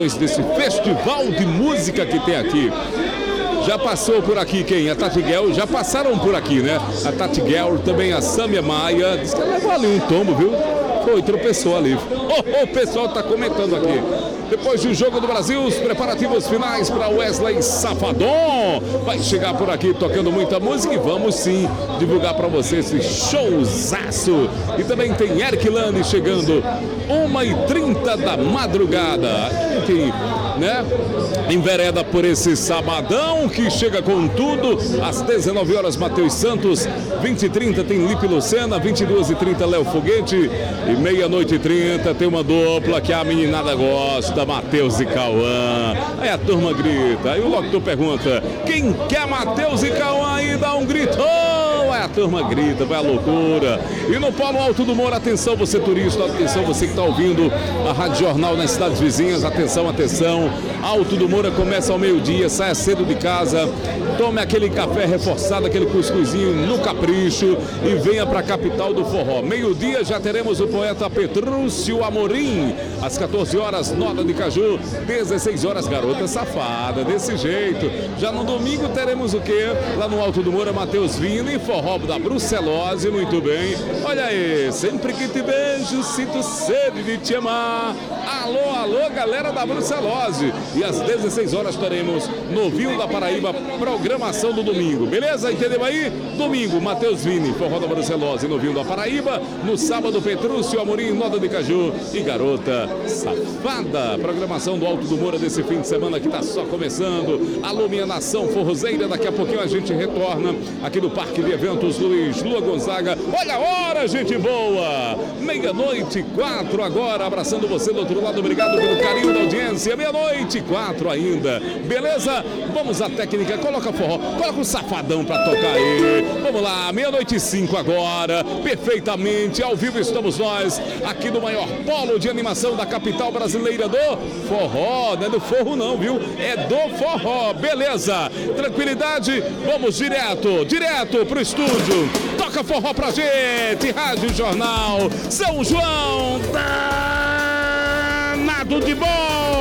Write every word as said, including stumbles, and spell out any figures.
Desse festival de música que tem aqui. Já passou por aqui quem? A Tati Guel, já passaram por aqui, né? A Tati Guel, também a Sâmia Maia. Diz que ela levou ali um tombo, viu? Foi, tropeçou ali. Oh, oh, o pessoal tá comentando aqui. Depois do Jogo do Brasil, os preparativos finais para Wesley Safadão. Vai chegar por aqui tocando muita música e vamos sim divulgar para você esse showzaço. E também tem Eric Lane chegando uma e trinta da madrugada. Enfim, né? Envereda por esse sabadão que chega com tudo. Às dezenove horas, Matheus Santos. vinte e trinta tem Lipe Lucena. vinte e duas e trinta, Léo Foguete. E meia-noite e trinta tem uma dupla que a meninada gosta. Matheus e Cauã. Aí a turma grita. Aí o locutor pergunta: quem quer Matheus e Cauã aí? Dá um grito. Oh, aí a turma grita, vai a loucura. E no Polo Alto do Moura, atenção você turista, atenção você que está ouvindo a Rádio Jornal nas cidades vizinhas, atenção, atenção. Alto do Moura começa ao meio-dia, saia cedo de casa, tome aquele café reforçado, aquele cuscuzinho no capricho e venha para a capital do forró. Meio-dia já teremos o poeta Petrúcio Amorim, às quatorze horas, Nota de Caju, dezesseis horas, Garota Safada, desse jeito. Já no domingo teremos o quê? Lá no Alto do Moura, Matheus Vina e forró da Brucelose, muito bem. Olha aí, sempre que te beijo, sinto sede de te amar. Alô, alô, galera da Brucelose. E às dezesseis horas teremos Novinho da Paraíba, programação do domingo. Beleza? Entendeu aí? Domingo, Matheus Vini, forró da Brucelose, Novinho da Paraíba. No sábado, Petrúcio Amorim, Nota de Caju e Garota Safada. Programação do Alto do Moura desse fim de semana que tá só começando. Alô, minha nação forrozeira. Daqui a pouquinho a gente retorna aqui no Parque de Eventos Luiz Lua Gonzaga. Olha a hora, gente boa! Meia-noite e quatro agora, abraçando você do outro lado. Obrigado pelo carinho da audiência. Meia-noite e quatro ainda. Beleza? Vamos à técnica. Coloca forró. Coloca o safadão pra tocar aí. Vamos lá. Meia-noite e cinco agora. Perfeitamente. Ao vivo estamos nós. Aqui no maior polo de animação da capital brasileira do forró. Não é do forro não, viu? É do forró. Beleza? Tranquilidade. Vamos direto. Direto pro estúdio. Toca forró pra gente. Rádio Jornal. São João. Danado de bom.